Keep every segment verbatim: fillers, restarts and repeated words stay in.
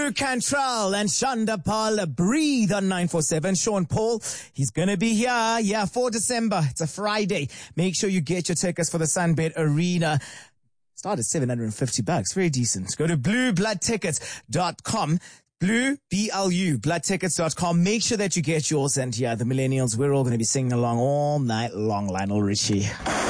Drew Cantrell and Shonda Paul, Breathe on nine four seven. Sean Paul, he's gonna be here, yeah, for December. It's a Friday. Make sure you get your tickets for the Sunbed Arena. Start at seven hundred fifty bucks. Very decent. Go to blue blood tickets dot com. Blue, B L U, blood tickets dot com. Make sure that you get yours. And yeah, the millennials, we're all going to be singing along all night long, Lionel Richie.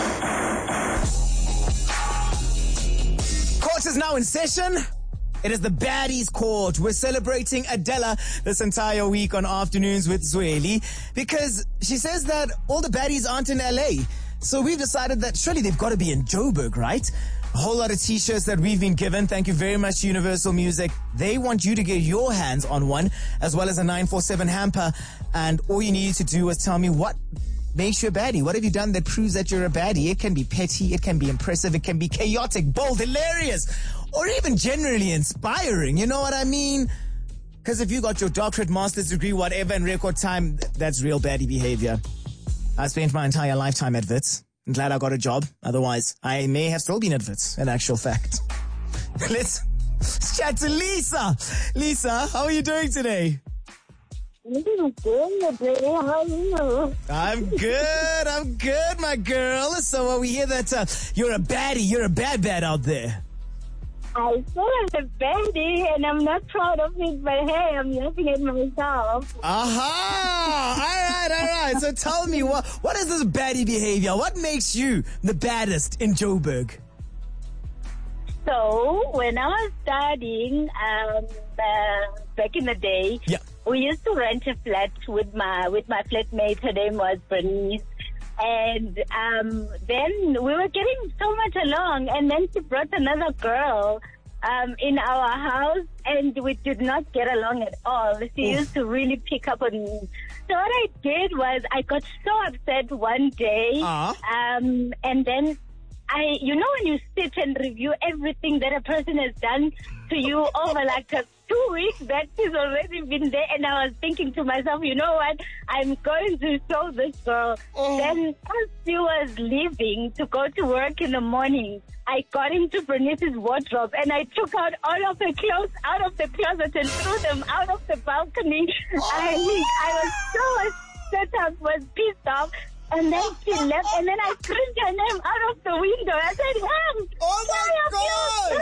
Court is now in session. It is the Baddies Court. We're celebrating Adela this entire week on Afternoons with Zweli because she says that all the baddies aren't in L A. So we've decided that surely they've got to be in Joburg, right? A whole lot of t-shirts that we've been given. Thank you very much to Universal Music. They want you to get your hands on one, as well as a nine four seven hamper. And all you need to do is tell me what makes you a baddie. What have you done that proves that you're a baddie? It can be petty, it can be impressive, it can be chaotic, bold, hilarious, or even generally inspiring. You know what I mean? Because if you got your doctorate, master's degree, whatever in record time, that's real baddie behavior. I spent my entire lifetime at Wits. I'm glad I got a job. Otherwise, I may have still been at Wits, in actual fact. Let's chat to Lisa. Lisa, how are you doing today? I'm good. How are you? I'm good. I'm good, my girl. So uh, we hear that uh, you're a baddie. You're a bad bad out there. I feel like a baddie, and I'm not proud of it, but hey, I'm laughing at myself. Aha! All right, all right. So tell me, what what is this baddie behavior? What makes you the baddest in Joburg? So, when I was studying um, uh, back in the day, yeah. we used to rent a flat with my with my flatmate. Her name was Bernice. And um, then we were getting so much along, and then she brought another girl um, in our house, and we did not get along at all. She Oof. used to really pick up on me. So what I did was I got so upset one day, uh-huh. um, and then I, you know, when you sit and review everything that a person has done to you over like a two weeks that she's already been there, and I was thinking to myself, you know what, I'm going to show this girl. Oh. Then as she was leaving to go to work in the morning, I got into Bernice's wardrobe and I took out all of her clothes out of the closet and threw them out of the balcony. Oh. I mean, I was so upset, I was pissed off. And then she left, and then I screamed her name out of the window. I said, Mom! Oh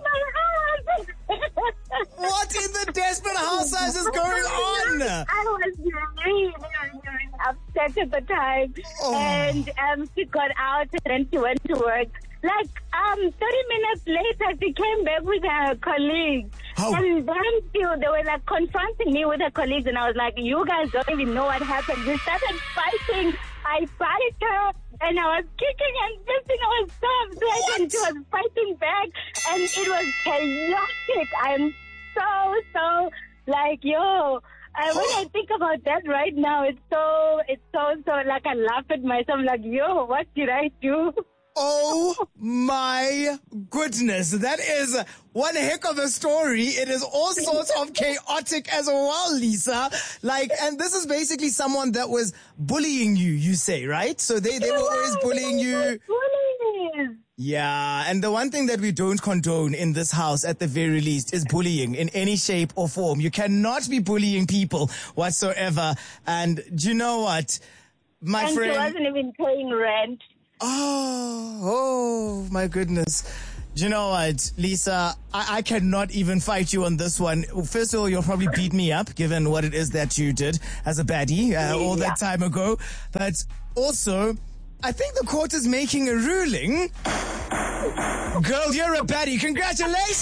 my gosh! What in the desperate housewives is going on? I was really, really upset at the time. Oh. And um, she got out, and then she went to work. Like, um, thirty minutes later, she came back with her colleagues. How? And then she, they were like confronting me with her colleagues, and I was like, you guys don't even know what happened. We started fighting. I fight her, and I was kicking and pissing. I was so upset, and she was fighting back, and it was chaotic. I'm so, so, like, yo, uh, when I think about that right now, it's so, it's so, so, like, I laugh at myself, like, yo, what did I do? Oh my goodness. That is one heck of a story. It is all sorts of chaotic as well, Lisa. Like, and this is basically someone that was bullying you, you say, right? So they, they were always bullying you. Bullying. Yeah, and the one thing that we don't condone in this house at the very least is bullying in any shape or form. You cannot be bullying people whatsoever. And do you know what? My and friend. she wasn't even paying rent. Oh, oh my goodness. Do you know what, Lisa? I, I cannot even fight you on this one. First of all, you'll probably beat me up given what it is that you did as a baddie uh, all that time ago. But also, I think the court is making a ruling. Girl, you're a baddie. Congratulations!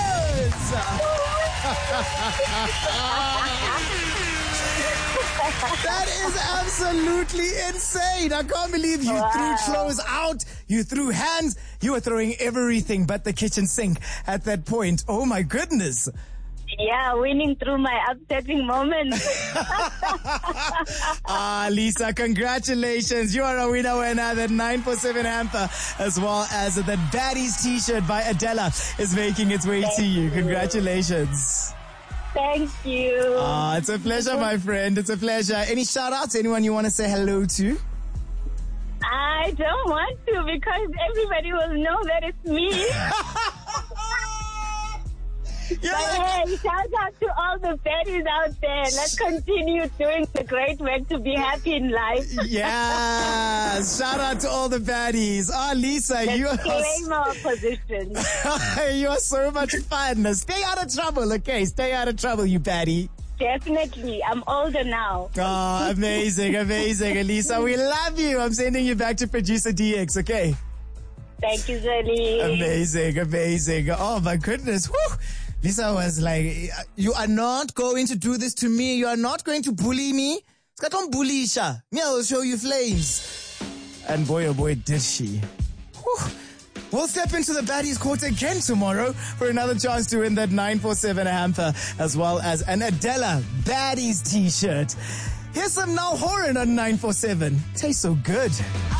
That is absolutely insane. I can't believe you wow. threw clothes out. You threw hands. You were throwing everything but the kitchen sink at that point. Oh, my goodness. Yeah, winning through my upsetting moments. Ah, Lisa, congratulations. You are a winner winner. That nine four seven hamper, as well as the Baddies t-shirt by Adela, is making its way Thank to you. Congratulations. Thank you. Ah, it's a pleasure, my friend. It's a pleasure. Any shout outs? Anyone you want to say hello to? I don't want to because everybody will know that it's me. You're But like, hey, shout out to all the baddies out there. Let's continue doing the great work to be happy in life. yeah. Shout out to all the baddies. Ah, Lisa, you Let's are, claim our position. you are so much fun. Stay out of trouble, okay? Stay out of trouble, you baddie. Definitely. I'm older now. Oh, amazing, amazing, Elisa. We love you. I'm sending you back to producer D X, okay? Thank you, Zoli. Amazing, amazing. Oh my goodness. Whew. Lisa was like, you are not going to do this to me. You are not going to bully me. Don't bully Isha. Me, I will show you flames. And boy, oh boy, did she. Whew. We'll step into the baddies court again tomorrow for another chance to win that nine four seven hamper as well as an Adela Baddies t-shirt. Here's some Now Horan on nine four seven. Tastes so good.